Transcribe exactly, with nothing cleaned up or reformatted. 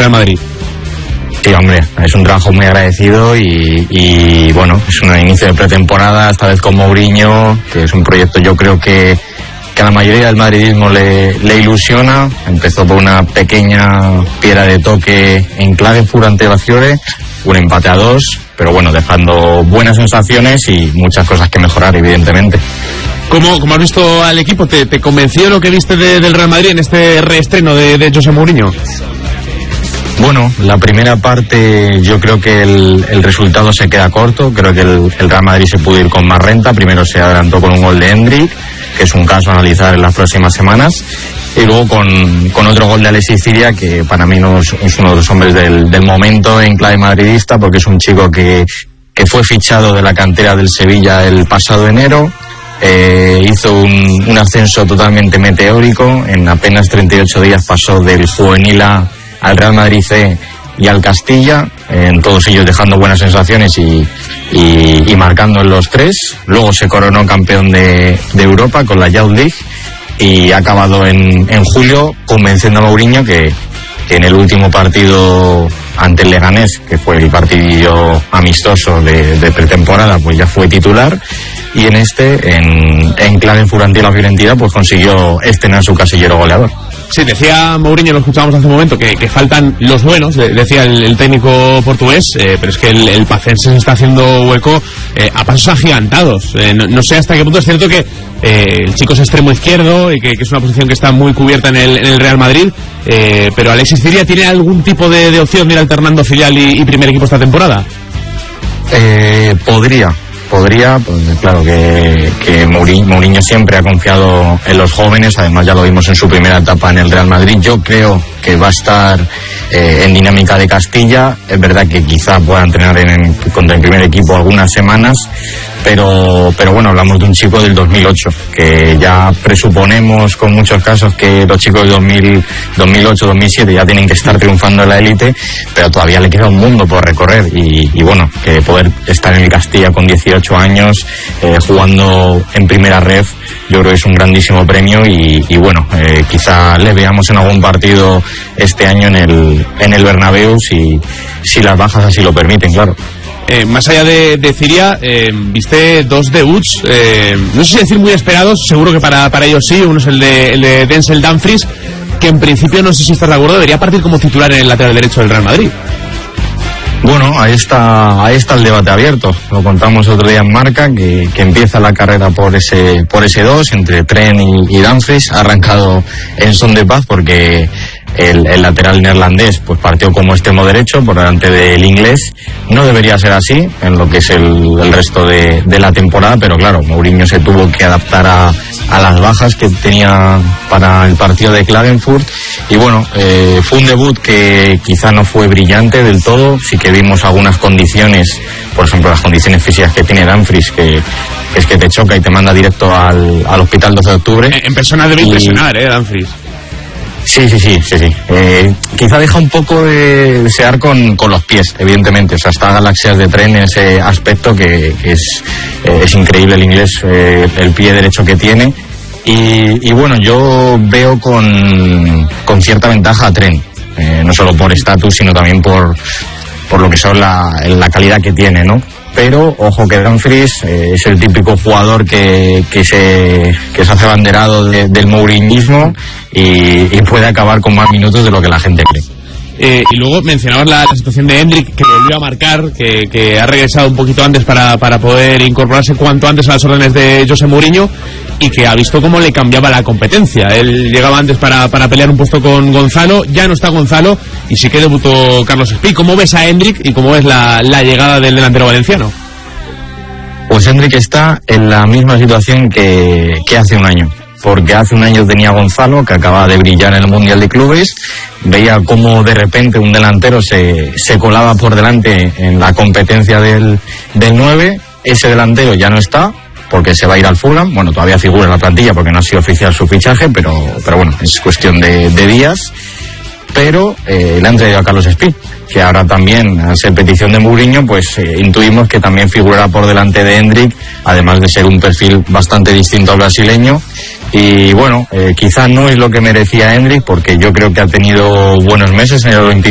Real Madrid. Sí, hombre, es un trabajo muy agradecido y, y bueno, es un inicio de pretemporada, esta vez con Mourinho, que es un proyecto yo creo que, que a la mayoría del madridismo le, le ilusiona. Empezó por una pequeña piedra de toque en Klagenfurt ante la Fiore, un empate a dos, pero bueno, dejando buenas sensaciones y muchas cosas que mejorar, evidentemente. ¿Cómo, cómo has visto al equipo? ¿Te, te convenció lo que viste de, del Real Madrid en este reestreno de, de José Mourinho? Bueno, la primera parte yo creo que el, el resultado se queda corto. Creo que el, el Real Madrid se pudo ir con más renta. Primero se adelantó con un gol de Endrick, que es un caso a analizar en las próximas semanas, y luego con, con otro gol de Alexis Ciria, que para mí no es, es uno de los hombres del, del momento en clave madridista, porque es un chico que, que fue fichado de la cantera del Sevilla el pasado enero. Eh, hizo un, un ascenso totalmente meteórico. En apenas treinta y ocho días pasó del juvenil A al Real Madrid C y al Castilla, en todos ellos dejando buenas sensaciones y, y, y marcando en los tres. Luego se coronó campeón de, de Europa con la Youth League y ha acabado en, en julio convenciendo a Mourinho que, que en el último partido ante el Leganés, que fue el partido amistoso de, de pretemporada, pues ya fue titular, y en este, en, en Klagenfurt ante la Fiorentina, pues consiguió estrenar su casillero goleador. Sí, decía Mourinho, lo escuchábamos hace un momento, que, que faltan los buenos, decía el, el técnico portugués, eh, pero es que el, el pacense se está haciendo hueco eh, a pasos agigantados. Eh, no, no sé hasta qué punto es cierto que eh, el chico es extremo izquierdo y que, que es una posición que está muy cubierta en el, en el Real Madrid, eh, pero Alexis Ciria tiene algún tipo de, de opción de ir alternando filial y, y primer equipo esta temporada. Eh, podría. Podría, pues claro que, que Mourinho, Mourinho siempre ha confiado en los jóvenes, además ya lo vimos en su primera etapa en el Real Madrid. Yo creo que va a estar eh, en dinámica de Castilla. Es verdad que quizá pueda entrenar en, en, contra el primer equipo algunas semanas, pero, pero bueno, hablamos de un chico del dos mil ocho, que ya presuponemos con muchos casos que los chicos de dos mil, dos mil ocho, dos mil siete ya tienen que estar triunfando en la élite, pero todavía le queda un mundo por recorrer y, y bueno, que poder estar en el Castilla con dieciocho años, eh, jugando en primera ref, yo creo que es un grandísimo premio y, y bueno, eh, quizá le veamos en algún partido este año en el, en el Bernabéu, si, si las bajas así lo permiten, claro. Eh, más allá de, de Ciria, eh, viste dos debuts, eh, no sé si decir muy esperados, seguro que para, para ellos sí. Uno es el de, el de Denzel Dumfries, que en principio, no sé si estás de acuerdo, debería partir como titular en el lateral derecho del Real Madrid. Bueno, ahí está, ahí está el debate abierto. Lo contamos otro día en Marca, que, que empieza la carrera por ese, por ese dos, entre Trent y, y Dumfries. Ha arrancado en son de paz porque el, el lateral neerlandés pues partió como extremo derecho por delante del inglés. No debería ser así en lo que es el, el resto de, de la temporada, pero claro, Mourinho se tuvo que adaptar a, a las bajas que tenía para el partido de Klagenfurt. Y bueno, eh, fue un debut que quizá no fue brillante del todo. Sí que vimos algunas condiciones, por ejemplo las condiciones físicas que tiene Dumfries, que es que te choca y te manda directo al, al hospital doce de octubre. En, en persona debe y... impresionar, ¿eh, Dumfries? Sí, sí, sí, sí, sí. Eh, quizá deja un poco de desear con, con los pies, evidentemente. O sea, está galaxias de tren en ese aspecto que, que es, eh, es increíble el inglés, eh, el pie derecho que tiene. Y, y bueno, yo veo con, con cierta ventaja a Trent, eh, no solo por estatus, sino también por, por lo que son la, la calidad que tiene, ¿no? Pero ojo que Dumfries eh, es el típico jugador que, que, se, que se hace abanderado de, del mouriñismo y, y puede acabar con más minutos de lo que la gente cree. Eh, y luego mencionabas la, la situación de Endrick, que volvió a marcar, que, que ha regresado un poquito antes para, para poder incorporarse cuanto antes a las órdenes de José Mourinho, y que ha visto cómo le cambiaba la competencia. Él llegaba antes para, para pelear un puesto con Gonzalo, ya no está Gonzalo y sí que debutó Carlos Espí. ¿Cómo ves a Endrick y cómo ves la, la llegada del delantero valenciano? Pues Endrick está en la misma situación que, que hace un año, porque hace un año tenía Gonzalo, que acaba de brillar en el Mundial de Clubes, veía cómo de repente un delantero se, se colaba por delante en la competencia del, del nueve, ese delantero ya no está, porque se va a ir al Fulham. Bueno, todavía figura en la plantilla porque no ha sido oficial su fichaje, pero, pero bueno, es cuestión de, de días. Pero eh, le han traído a Carlos Espí, que ahora también, al ser petición de Mourinho, pues eh, intuimos que también figurará por delante de Endrick, además de ser un perfil bastante distinto al brasileño. Y bueno, eh, quizá no es lo que merecía Endrick, porque yo creo que ha tenido buenos meses en el veinte